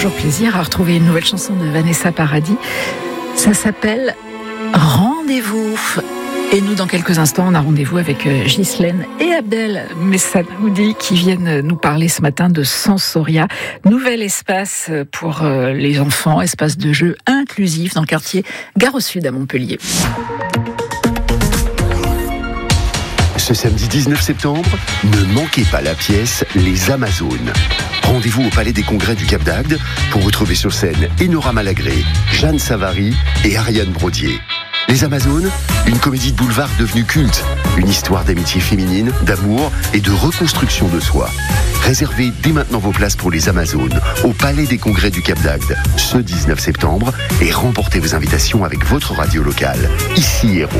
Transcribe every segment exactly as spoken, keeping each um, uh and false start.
toujours plaisir à retrouver une nouvelle chanson de Vanessa Paradis. Ça s'appelle Rendez-vous. Et nous, dans quelques instants, on a rendez-vous avec Ghislaine et Abdel Messaoudi qui viennent nous parler ce matin de Sensoria, nouvel espace pour les enfants, espace de jeu inclusif dans le quartier Gare au Sud à Montpellier. Ce samedi dix-neuf septembre, ne manquez pas la pièce Les Amazones. Rendez-vous au Palais des Congrès du Cap d'Agde pour retrouver sur scène Enora Malagré, Jeanne Savary et Ariane Brodier. Les Amazones, une comédie de boulevard devenue culte, une histoire d'amitié féminine, d'amour et de reconstruction de soi. Réservez dès maintenant vos places pour Les Amazones au Palais des Congrès du Cap d'Agde ce dix-neuf septembre et remportez vos invitations avec votre radio locale, ici Héros.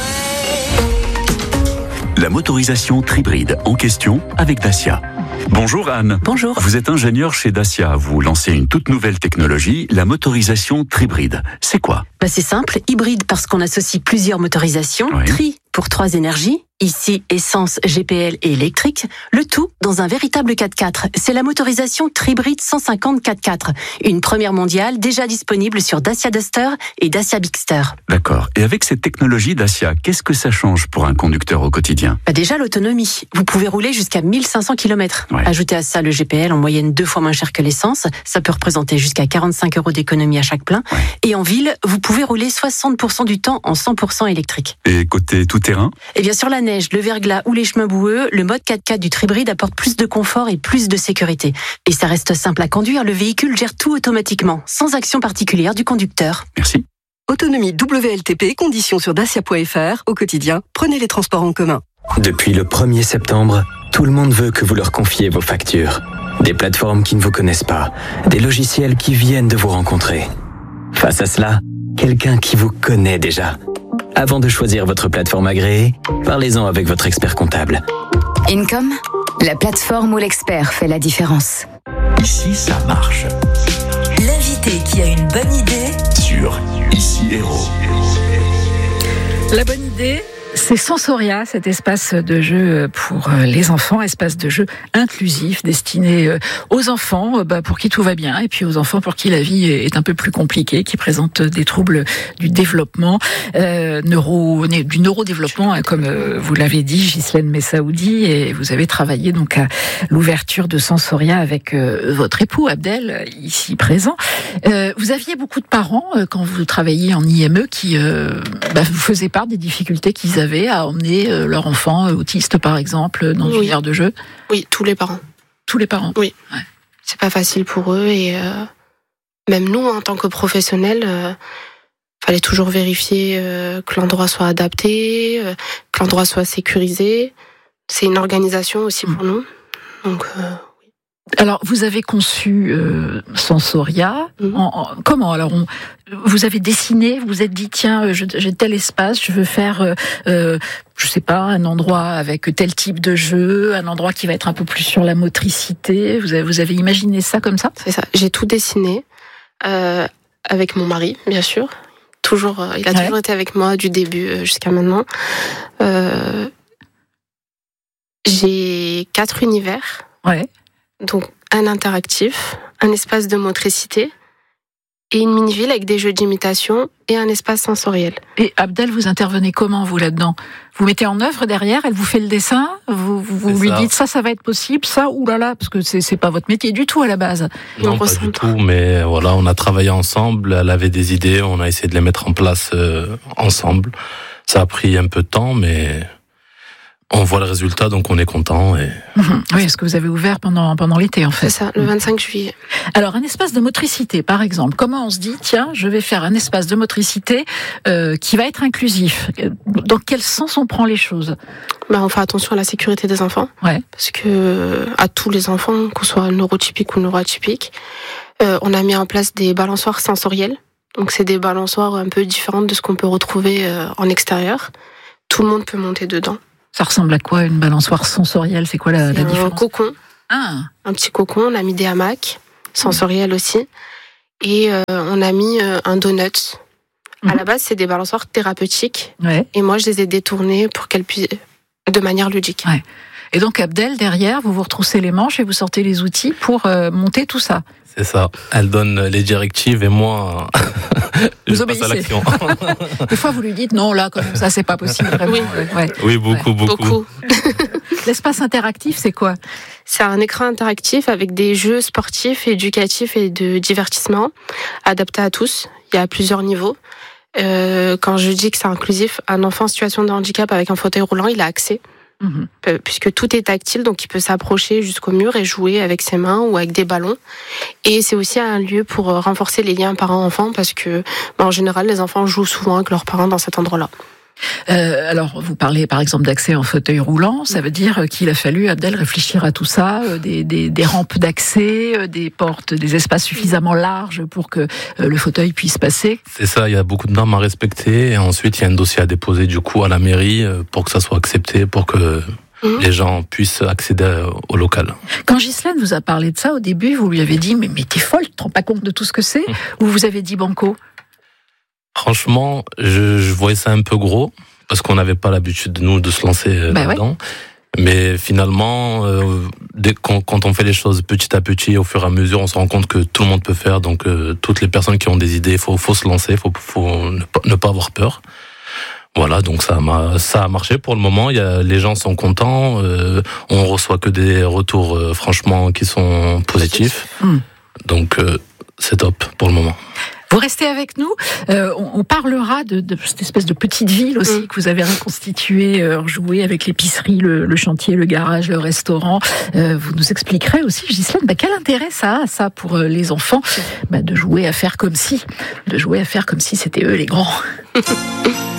La motorisation Tribride en question avec Dacia. Bonjour Anne. Bonjour. Vous êtes ingénieur chez Dacia. Vous lancez une toute nouvelle technologie, la motorisation Tribride. C'est quoi ? Bah c'est simple, hybride parce qu'on associe plusieurs motorisations, Oui. tri pour trois énergies, ici essence, G P L et électrique, le tout dans un véritable quatre-quatre. C'est la motorisation Tribride cent cinquante quatre-quatre, une première mondiale déjà disponible sur Dacia Duster et Dacia Bigster. D'accord. Et avec cette technologie Dacia, qu'est-ce que ça change pour un conducteur au quotidien ? Bah déjà l'autonomie, vous pouvez rouler jusqu'à mille cinq cents kilomètres. Ouais. Ajoutez à ça le G P L en moyenne deux fois moins cher que l'essence, ça peut représenter jusqu'à quarante-cinq euros d'économie à chaque plein. Ouais. Et en ville, vous pouvez rouler soixante pour cent du temps en cent pour cent électrique. Et côté tout-terrain ? Et bien sur la neige, le verglas ou les chemins boueux, le mode quatre-quatre du Tribride apporte plus de confort et plus de sécurité. Et ça reste simple à conduire, le véhicule gère tout automatiquement, sans action particulière du conducteur. Merci. Autonomie W L T P, conditions sur dacia point f r. Au quotidien, prenez les transports en commun. Depuis le premier septembre, tout le monde veut que vous leur confiez vos factures. Des plateformes qui ne vous connaissent pas, des logiciels qui viennent de vous rencontrer. Face à cela, quelqu'un qui vous connaît déjà. Avant de choisir votre plateforme agréée, parlez-en avec votre expert comptable. Income, la plateforme où l'expert fait la différence. Ici, ça marche. L'invité qui a une bonne idée Sur Ici Héros. La bonne idée, c'est Sensoria, cet espace de jeu pour les enfants, espace de jeu inclusif destiné aux enfants bah, pour qui tout va bien et puis aux enfants pour qui la vie est un peu plus compliquée, qui présentent des troubles du développement, euh, neuro, du neurodéveloppement, hein, comme vous l'avez dit, Ghislaine Messaoudi, et vous avez travaillé donc à l'ouverture de Sensoria avec euh, votre époux Abdel, ici présent. Euh, vous aviez beaucoup de parents euh, quand vous travailliez en I M E qui euh, bah, vous faisaient part des difficultés qu'ils avaient à emmener euh, leur enfant euh, autiste par exemple dans Oui. une aire de jeu. Oui, tous les parents. Tous les parents. Oui. Ouais. C'est pas facile pour eux et euh, même nous, en tant que professionnels, euh, fallait toujours vérifier euh, que l'endroit soit adapté, euh, que l'endroit soit sécurisé. C'est une organisation aussi pour nous. Donc, euh, Alors, vous avez conçu euh, Sensoria. Mhm. En, en- comment alors on, vous avez dessiné, vous vous êtes dit tiens, je- j'ai tel espace, je veux faire, euh, euh, je sais pas, un endroit avec tel type de jeu, un endroit qui va être un peu plus sur la motricité. Vous avez, vous avez imaginé ça comme ça ? c'est ça. J'ai tout dessiné euh, avec mon mari, bien sûr. Toujours, euh, il a Ouais. toujours été avec moi du début euh, jusqu'à maintenant. Euh, j'ai quatre univers. Ouais. Donc, un interactif, un espace de motricité et une mini-ville avec des jeux d'imitation et un espace sensoriel. Et Abdel, vous intervenez comment vous là-dedans ? Vous mettez en œuvre derrière, elle vous fait le dessin, vous, vous, vous C'est lui ça. dites ça, ça va être possible, ça, oulala, parce que c'est, c'est pas votre métier du tout à la base. Et on Non, pas du ressent. tout, mais voilà, on a travaillé ensemble, elle avait des idées, on a essayé de les mettre en place euh, ensemble. Ça a pris un peu de temps, mais on voit le résultat, donc on est content. Et... Mhm. Oui, parce que vous avez ouvert pendant, pendant l'été en fait. C'est ça, le vingt-cinq juillet. Alors, un espace de motricité, par exemple. Comment on se dit, tiens, je vais faire un espace de motricité euh, qui va être inclusif. Dans quel sens on prend les choses ? Bah, on fait attention à la sécurité des enfants. Ouais. Parce que à tous les enfants, qu'on soit neurotypique ou neuroatypique, euh, on a mis en place des balançoires sensoriels. Donc, c'est des balançoires un peu différentes de ce qu'on peut retrouver euh, en extérieur. Tout le monde peut monter dedans. Ça ressemble à quoi, une balançoire sensorielle ? C'est quoi la, la C'est un différence ? cocon. Ah, Un petit cocon, on a mis des hamacs, sensoriels aussi. Et euh, on a mis euh, un donut. Mhm. À la base, c'est des balançoires thérapeutiques. ouais. Et moi, je les ai détournés pour qu'elles puissent, de manière ludique. Ouais. Et donc Abdel, derrière, vous vous retroussez les manches et vous sortez les outils pour euh, monter tout ça. C'est ça. Elle donne les directives et moi, je vous passe à l'action. Des fois, vous lui dites non, là, comme ça, c'est pas possible. Vraiment. Oui, ouais. oui beaucoup, ouais. beaucoup. beaucoup. L'espace interactif, c'est quoi? C'est un écran interactif avec des jeux sportifs, éducatifs et de divertissement adaptés à tous. Il y a plusieurs niveaux. Euh, quand je dis que c'est inclusif, un enfant en situation de handicap avec un fauteuil roulant, il a accès. Mmh. Puisque tout est tactile, donc il peut s'approcher jusqu'au mur et jouer avec ses mains ou avec des ballons. Et c'est aussi un lieu pour renforcer les liens parents-enfants parce que, ben, en général, les enfants jouent souvent avec leurs parents dans cet endroit-là. Euh, alors, vous parlez par exemple d'accès en fauteuil roulant, ça veut dire qu'il a fallu, Abdel, réfléchir à tout ça, euh, des, des, des rampes d'accès, euh, des portes, des espaces suffisamment larges pour que euh, le fauteuil puisse passer. C'est ça, il y a beaucoup de normes à respecter et ensuite il y a un dossier à déposer du coup à la mairie pour que ça soit accepté, pour que mmh. les gens puissent accéder au local. Quand Ghislaine vous a parlé de ça au début, vous lui avez dit mais, mais t'es folle, tu te rends pas compte de tout ce que c'est? Mmh. Ou vous avez dit banco? Franchement, je, je voyais ça un peu gros, parce qu'on n'avait pas l'habitude de nous de se lancer bah là-dedans. Ouais. Mais finalement, euh, dès, quand, quand on fait les choses petit à petit, au fur et à mesure, on se rend compte que tout le monde peut faire. Donc, euh, toutes les personnes qui ont des idées, il faut, faut se lancer, il faut, faut ne, pas, ne pas avoir peur. Voilà, donc ça a, ça a marché pour le moment. Il y a, les gens sont contents. Euh, on reçoit que des retours, euh, franchement, qui sont positifs. Mmh. Donc, euh, c'est top pour le moment. Vous restez avec nous. Euh, on, on parlera de, de cette espèce de petite ville aussi mmh. que vous avez reconstituée, euh, jouée avec l'épicerie, le, le chantier, le garage, le restaurant. Euh, vous nous expliquerez aussi, Ghislaine, bah, quel intérêt ça a, ça, pour euh, les enfants, bah, de jouer à faire comme si, de jouer à faire comme si c'était eux les grands.